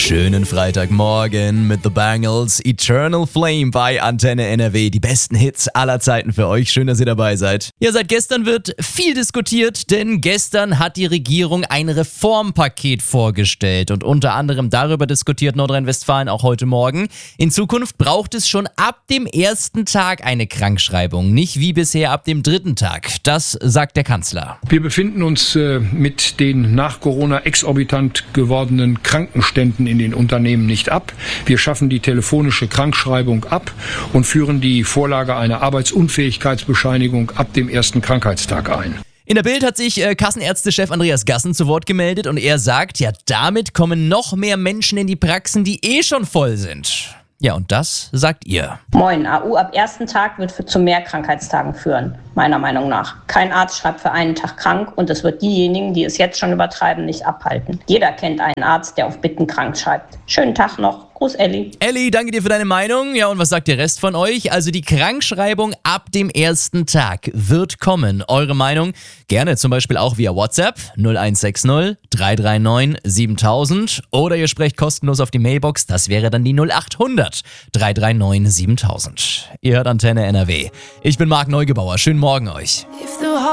Schönen Freitagmorgen mit The Bangles, Eternal Flame bei Antenne NRW. Die besten Hits aller Zeiten für euch. Schön, dass ihr dabei seid. Ja, seit gestern wird viel diskutiert, denn gestern hat die Regierung ein Reformpaket vorgestellt und unter anderem darüber diskutiert Nordrhein-Westfalen auch heute Morgen. In Zukunft braucht es schon ab dem ersten Tag eine Krankschreibung, nicht wie bisher ab dem dritten Tag. Das sagt der Kanzler. Wir befinden uns mit den nach Corona exorbitant gewordenen Krankenständen in den Unternehmen nicht ab. Wir schaffen die telefonische Krankschreibung ab und führen die Vorlage einer Arbeitsunfähigkeitsbescheinigung ab dem ersten Krankheitstag ein. In der Bild hat sich Kassenärztechef Andreas Gassen zu Wort gemeldet und er sagt, ja, damit kommen noch mehr Menschen in die Praxen, die eh schon voll sind. Ja, und das sagt ihr. Moin, AU ab ersten Tag wird zu mehr Krankheitstagen führen, meiner Meinung nach. Kein Arzt schreibt für einen Tag krank und es wird diejenigen, die es jetzt schon übertreiben, nicht abhalten. Jeder kennt einen Arzt, der auf Bitten krank schreibt. Schönen Tag noch. Gruß, Elli. Elli, danke dir für deine Meinung. Ja, und was sagt der Rest von euch? Also die Krankschreibung ab dem ersten Tag wird kommen. Eure Meinung? Gerne zum Beispiel auch via WhatsApp 0160 339 7000 oder ihr sprecht kostenlos auf die Mailbox. Das wäre dann die 0800 339 7000. Ihr hört Antenne NRW. Ich bin Marc Neugebauer. Schönen Morgen euch.